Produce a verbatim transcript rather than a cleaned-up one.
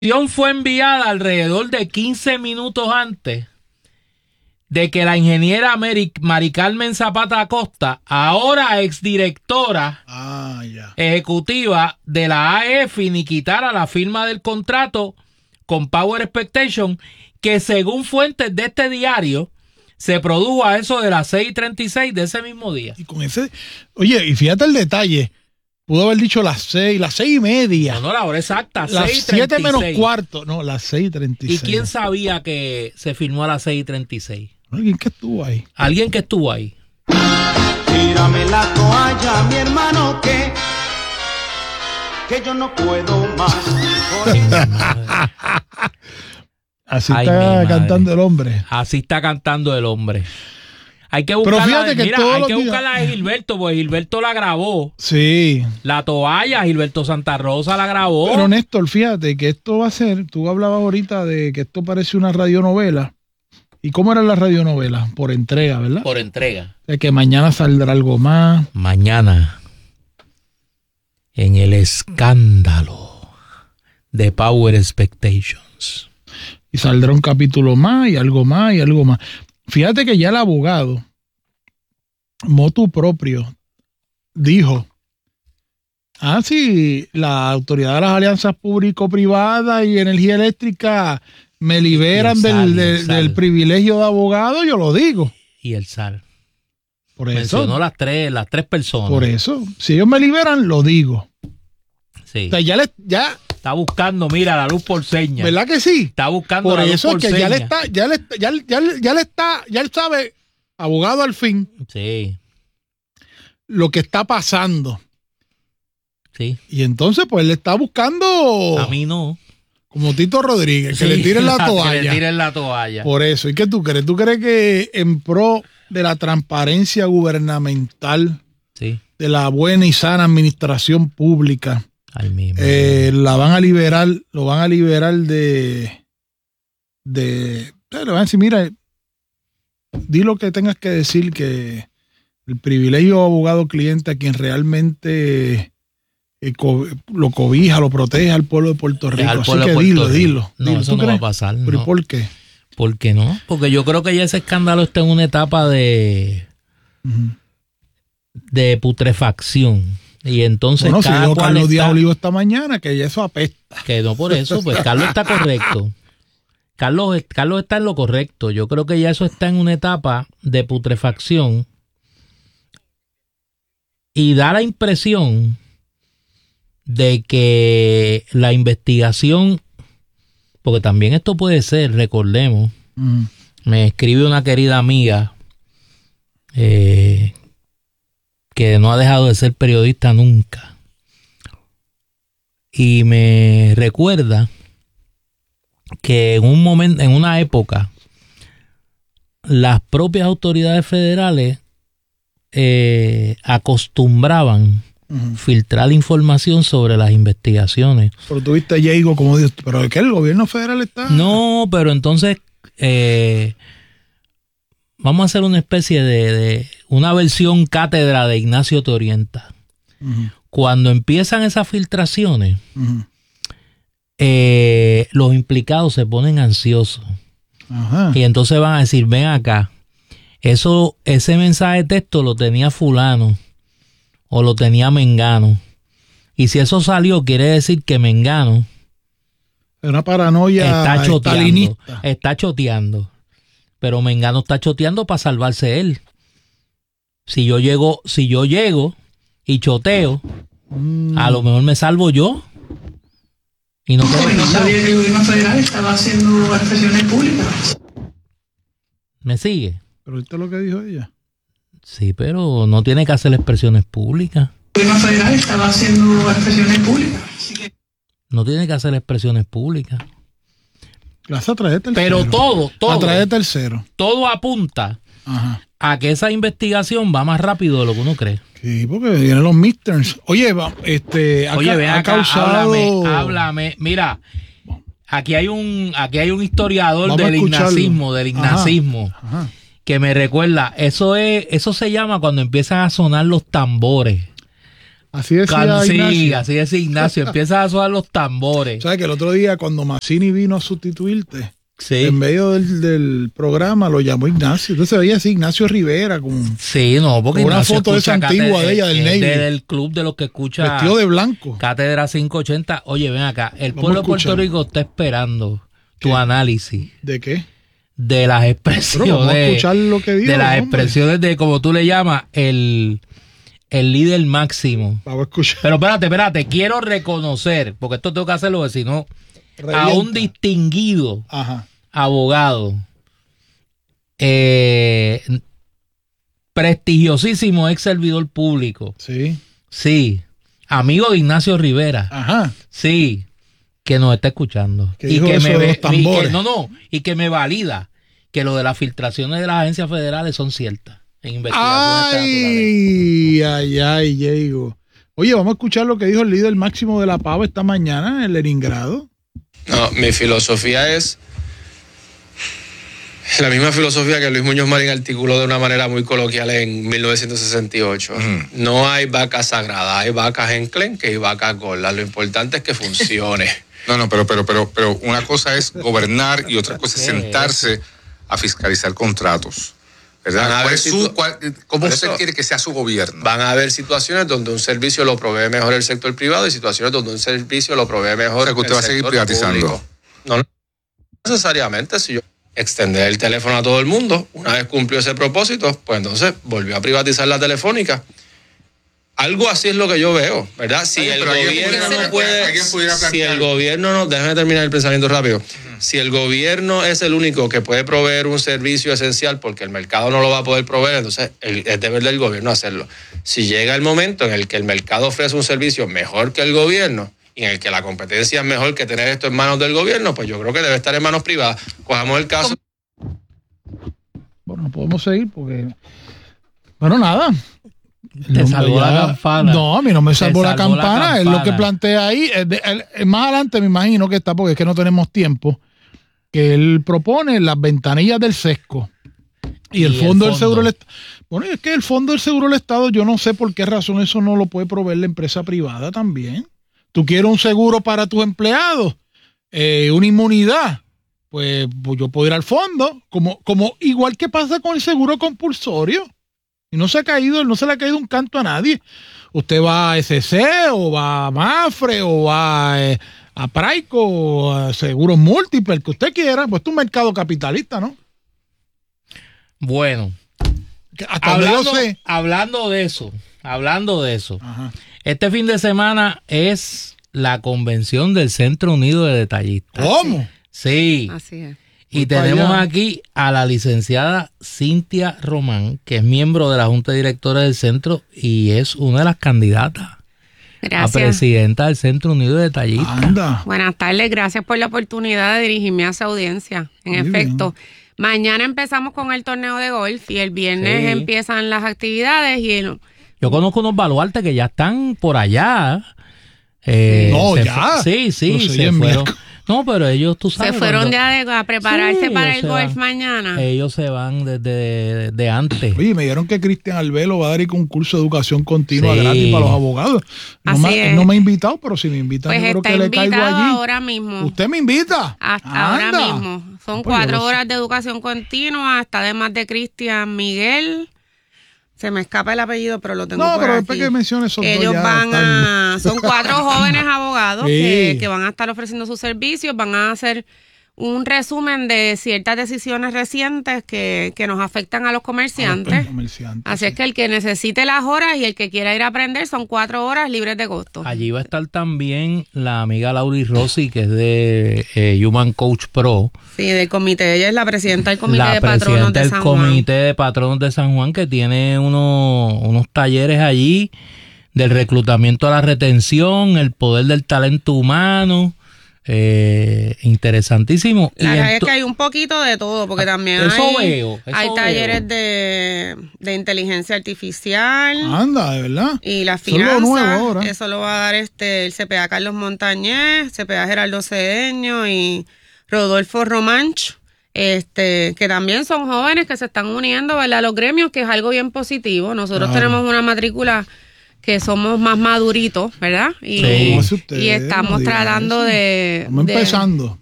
Fue enviada alrededor de quince minutos antes de que la ingeniera Mary, Mari Carmen Zapata Acosta, ahora exdirectora ah, ya. ejecutiva de la A E F, finiquitara la firma del contrato con Power Expectation, que según fuentes de este diario se produjo a eso de las seis y treinta y seis de ese mismo día. Y con ese, oye, y fíjate el detalle. Pudo haber dicho las seis, las seis y media. No, no, la hora exacta, las seis y treinta y seis. siete menos cuarto. No, las seis y treinta y seis. ¿Y quién sabía que se firmó a las seis y treinta y seis? Alguien que estuvo ahí. Alguien que estuvo ahí. Tírame la toalla, mi hermano, que, que yo no puedo más. Así Ay, está cantando el hombre. Así está cantando el hombre. Hay que buscarla, de, mira, hay que buscarla de Gilberto, porque Gilberto la grabó. Sí. La toalla, Gilberto Santa Rosa la grabó. Pero Néstor, fíjate que esto va a ser, tú hablabas ahorita de que esto parece una radionovela. ¿Y cómo era la radionovela? Por entrega, ¿verdad? Por entrega. De que mañana saldrá algo más. Mañana, en el escándalo de Power Expectations. Y saldrá un capítulo más y algo más y algo más. Fíjate que ya el abogado, motu propio, dijo, ah, sí, la autoridad de las alianzas público-privadas y energía eléctrica me liberan y sal, del, del, del privilegio de abogado, yo lo digo. Y el S A R. Por eso. Mencionó las tres, las tres personas. Por eso, si ellos me liberan, lo digo. Sí. O sea, ya le, ya está buscando, mira, la luz por señas. ¿Verdad que sí? Está buscando por la luz eso por es que señas. ya le está, ya le, ya, ya, ya le está, ya él sabe, abogado al fin. Sí. Lo que está pasando. Sí. Y entonces, pues, le está buscando. A mí no. Como Tito Rodríguez, que sí, le tiren la, la toalla. Que le tiren la toalla. Por eso. ¿Y qué tú crees? ¿Tú crees que en pro de la transparencia gubernamental, sí, de la buena y sana administración pública, Ay, mismo, eh, la van a liberar, lo van a liberar de, de, le van a decir, mira, di lo que tengas que decir, que el privilegio abogado-cliente a quien realmente eh, co lo cobija, lo protege al pueblo de Puerto Rico. Así que Puerto dilo, Rico. dilo. No, dilo. eso no crees? va a pasar. ¿Pero no. por qué? ¿Por qué no? Porque yo creo que ya ese escándalo está en una etapa de, uh-huh. de putrefacción. Y entonces bueno, cada si dijo cual Carlos está, Díaz Olivo esta mañana que ya eso apesta. Que no por eso, pues Carlos está correcto. Carlos, Carlos está en lo correcto. Yo creo que ya eso está en una etapa de putrefacción y da la impresión de que la investigación, porque también esto puede ser, recordemos, mm. me escribe una querida amiga eh, que no ha dejado de ser periodista nunca y me recuerda que en un momento, en una época, las propias autoridades federales eh, acostumbraban uh-huh. filtrar información sobre las investigaciones. Pero tuviste a Diego como dices, pero ¿de qué el gobierno federal está? No, pero entonces eh, vamos a hacer una especie de, de una versión cátedra de Ignacio Te Orienta. Uh-huh. Cuando empiezan esas filtraciones, uh-huh. eh, los implicados se ponen ansiosos. Ajá. Y entonces van a decir, ven acá, eso, ese mensaje de texto lo tenía fulano o lo tenía Mengano. Y si eso salió, quiere decir que Mengano es una paranoia está choteando, estalinista. Está choteando. Pero Mengano está choteando para salvarse él. Si yo llego, si yo llego y choteo, mm. a lo mejor me salvo yo. Y no, no, no sabía que el gobierno federal estaba haciendo expresiones públicas. ¿Me sigue? Pero esto es lo que dijo ella. Sí, pero no tiene que hacer expresiones públicas. El gobierno federal estaba haciendo expresiones públicas. Así que... No tiene que hacer expresiones públicas. Las a través de tercero. Pero todo, todo. A través de tercero. Todo apunta Ajá. a que esa investigación va más rápido de lo que uno cree. Sí, porque vienen los midterms. Oye, este, ha, Oye, ven ha acá, causado... háblame, háblame. Mira, aquí hay un, aquí hay un historiador Vamos del ignacismo, del ignacismo, ajá, ajá. que me recuerda, eso es, eso se llama cuando empiezan a sonar los tambores. Así decía Cuando- sí, Ignacio. así decía Ignacio. Empieza a sonar los tambores. ¿Sabes que el otro día cuando Mazzini vino a sustituirte, Sí. en medio del, del programa lo llamó Ignacio? Entonces se veía así, Ignacio Rivera, con Sí, no, porque Una Ignacio foto de esa escucha antigua cátedra- de ella, del es Navy. del club de los que escucha vestido de blanco. Cátedra quinientos ochenta. Oye, ven acá. El Vamos pueblo a de Puerto escuchar. Rico está esperando tu ¿Qué? análisis ¿De qué? de las Pero expresiones. vamos a escuchar lo que dijo. de las hombre. expresiones de, como tú le llamas, el, el líder máximo. Vamos a escuchar. Pero espérate, espérate. Quiero reconocer, porque esto tengo que hacerlo, porque si no, a Revienta. un distinguido Ajá. abogado, eh, prestigiosísimo ex servidor público, Sí. sí, amigo de Ignacio Rivera, Ajá. sí, que nos está escuchando. Que dijo eso de ve- los y tambores. que- no, no, y que me valida que lo de las filtraciones de las agencias federales son ciertas en investigaciones naturales. Ay, ay, ay, Diego. Oye, vamos a escuchar lo que dijo el líder máximo de la Pava esta mañana en Leningrado. No, mi filosofía es la misma filosofía que Luis Muñoz Marín articuló de una manera muy coloquial en mil novecientos sesenta y ocho. Ujú. No hay vacas sagradas, hay vacas enclenques y vacas gordas. Lo importante es que funcione. No, no, pero, pero, pero, pero una cosa es gobernar y otra cosa es sentarse a fiscalizar contratos. ¿Verdad? Van a ¿Cuál ver es si su- tú- cuál- ¿Cómo Por usted eso- quiere que sea su gobierno? Van a haber situaciones donde un servicio lo provee mejor el sector privado y situaciones donde un servicio lo provee mejor O sea, que usted el va a seguir sector privatizando. público. No, no necesariamente. Si yo extender el teléfono a todo el mundo, una vez cumplió ese propósito, pues entonces volvió a privatizar la telefónica. Algo así es lo que yo veo, ¿verdad? Si Oye, el pero alguien gobierno pudiera- no puede, alguien pudiera si el plantear- gobierno no, déjame terminar el pensamiento rápido. Si el gobierno es el único que puede proveer un servicio esencial porque el mercado no lo va a poder proveer, entonces el- es deber del gobierno hacerlo. Si llega el momento en el que el mercado ofrece un servicio mejor que el gobierno y en el que la competencia es mejor que tener esto en manos del gobierno, pues yo creo que debe estar en manos privadas. Cojamos el caso. Bueno, no podemos seguir porque... Bueno, nada. Te salvó la campana. No, a mí no me Te salvó la salvó la campana. Es lo que campana. plantea ahí. Es de- el- el- más adelante me imagino que está, porque es que no tenemos tiempo, que él propone las ventanillas del sesco y el Y el fondo del fondo. seguro del Estado. Bueno, y es que el fondo del seguro del Estado, yo no sé por qué razón eso no lo puede proveer la empresa privada también. Tú quieres un seguro para tus empleados, eh, una inmunidad. Pues, pues yo puedo ir al fondo, como, como igual que pasa con el seguro compulsorio. Y no se ha caído, no se le ha caído un canto a nadie. Usted va a S C o va a Mafre o va a, eh, a Praico o a Seguros Múltiples, el que usted quiera, pues es un mercado capitalista, ¿no? Bueno, Que hasta donde yo hablando, sé. hablando de eso, hablando de eso, Ajá. este fin de semana es la convención del Centro Unido de Detallistas. ¿Cómo? Sí. Así es. Y Voy para tenemos allá. aquí a la licenciada Cintia Román, que es miembro de la Junta Directora del centro y es una de las candidatas a Gracias. presidenta del Centro Unido de Detallistas. Anda. Buenas tardes, gracias por la oportunidad de dirigirme a esa audiencia. En Muy efecto, mañana empezamos con el torneo de golf y el viernes Sí. empiezan las actividades y el- Yo conozco unos baluartes que ya están por allá. Eh, No, se ya. fu- Sí, sí, Pero se se oye fueron. miércoles. No, pero ellos, tú sabes. se fueron cuando- ya de- a prepararse Sí, para ellos el se golf van. mañana. Ellos se van desde de antes. Oye, me dijeron que Cristian Albelo va a dar un curso de educación continua Sí. gratis para los abogados. No Así me, es. él no me ha invitado, pero si me invitan, Pues yo creo está que le caigo invitado allí. ahora mismo. ¿Usted me invita? Hasta Anda. ahora mismo. Son Pues yo cuatro lo sé. horas de educación continua, hasta además de Cristian Miguel. Se me escapa el apellido, pero lo tengo No, por pero aquí. después que mencione esos dos Ellos ya van están- a... Son cuatro jóvenes abogados Sí. que, que van a estar ofreciendo sus servicios, van a hacer un resumen de ciertas decisiones recientes que, que nos afectan a los comerciantes. comerciantes. Así es que el que necesite las horas y el que quiera ir a aprender son cuatro horas libres de costo. Allí va a estar también la amiga Lauri Rossi, que es de eh, Human Coach Pro. Sí, del comité. Ella es la presidenta del comité La de patronos presidenta de del San Juan. comité de patronos de San Juan, que tiene unos, unos talleres allí del reclutamiento a la retención, el poder del talento humano. Eh, interesantísimo. La Y verdad es ento- que hay un poquito de todo, porque también Eso hay, veo, eso hay veo. talleres de, de inteligencia artificial Anda, de verdad. y las Eso es lo finanzas. nuevo ahora. Eso lo va a dar este el C P A Carlos Montañez, C P A Gerardo Cedeño y Rodolfo Romanch, este, que también son jóvenes que se están uniendo, ¿verdad? A los gremios, que es algo bien positivo. Nosotros Claro. tenemos una matrícula que somos más maduritos, ¿verdad? Y, Sí. ¿Cómo hace usted? y estamos No diga tratando eso. de... Estamos de- empezando.